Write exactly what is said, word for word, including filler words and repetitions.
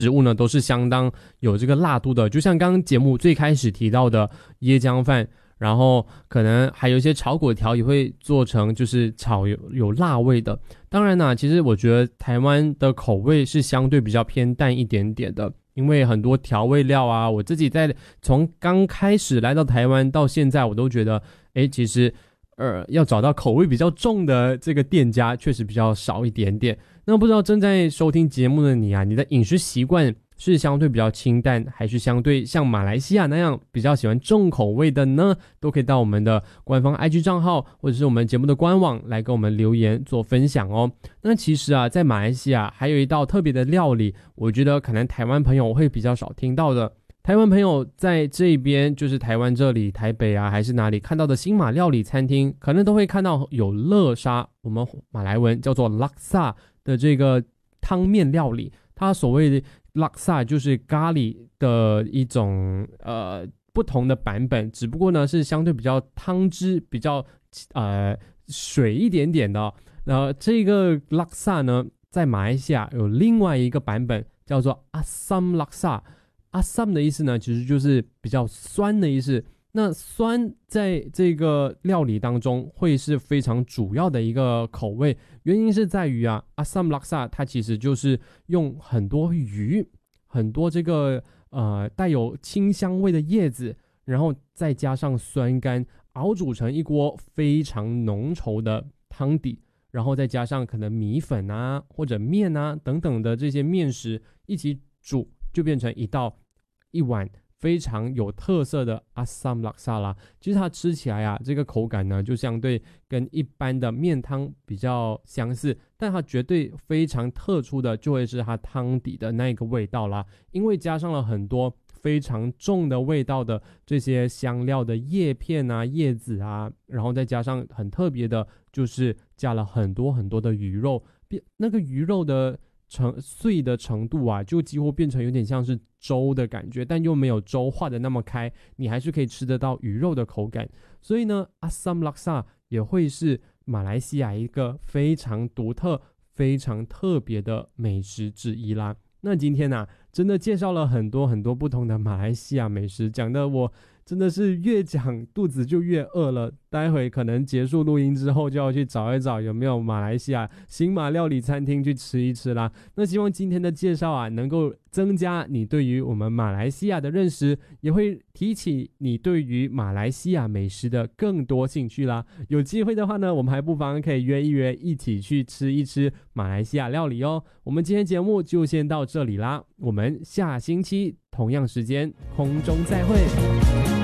食物呢都是相当有这个辣度的，就像刚刚节目最开始提到的椰浆饭，然后可能还有一些炒粿条也会做成就是炒有有辣味的。当然呢，其实我觉得台湾的口味是相对比较偏淡一点点的，因为很多调味料啊，我自己在从刚开始来到台湾到现在，我都觉得诶其实呃要找到口味比较重的这个店家确实比较少一点点。那不知道正在收听节目的你啊，你的饮食习惯是相对比较清淡，还是相对像马来西亚那样比较喜欢重口味的呢？都可以到我们的官方 I G 账号或者是我们节目的官网来跟我们留言做分享哦。那其实啊，在马来西亚还有一道特别的料理，我觉得可能台湾朋友会比较少听到的。台湾朋友在这边，就是台湾这里台北啊还是哪里看到的新马料理餐厅，可能都会看到有乐沙，我们马来文叫做 laksa 的这个汤面料理。它所谓的 laksa 就是咖喱的一种呃不同的版本，只不过呢是相对比较汤汁比较呃水一点点的。然后这个 laksa 呢，在马来西亚有另外一个版本叫做 asam laksa。asam 的意思呢，其实就是比较酸的意思。那酸在这个料理当中会是非常主要的一个口味，原因是在于啊 asam laksa 它其实就是用很多鱼，很多这个呃带有清香味的叶子，然后再加上酸甘，熬煮成一锅非常浓稠的汤底，然后再加上可能米粉啊或者面啊等等的这些面食一起煮，就变成一道一碗非常有特色的 asam laksa 啦。其实它吃起来啊，这个口感呢就相对跟一般的面汤比较相似，但它绝对非常特殊的就会是它汤底的那个味道啦，因为加上了很多非常重的味道的这些香料的叶片啊叶子啊，然后再加上很特别的就是加了很多很多的鱼肉，那个鱼肉的成碎的程度啊，就几乎变成有点像是粥的感觉，但又没有粥化的那么开，你还是可以吃得到鱼肉的口感。所以呢 asam laksa 也会是马来西亚一个非常独特非常特别的美食之一啦。那今天啊，真的介绍了很多很多不同的马来西亚美食，讲的我真的是越讲肚子就越饿了，待会可能结束录音之后就要去找一找有没有马来西亚新马料理餐厅去吃一吃啦。那希望今天的介绍啊，能够增加你对于我们马来西亚的认识，也会提起你对于马来西亚美食的更多兴趣啦。有机会的话呢，我们还不妨可以约一约，一起去吃一吃马来西亚料理哦。我们今天节目就先到这里啦，我们下星期同样时间空中再会。